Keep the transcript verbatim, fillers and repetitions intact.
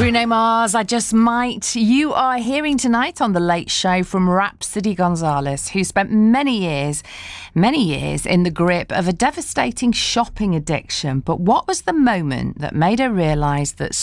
Bruno Mars, I Just Might. You are hearing tonight on The Late Show from Rhapsody Gonzalez, who spent many years, many years in the grip of a devastating shopping addiction. But what was the moment that made her realise that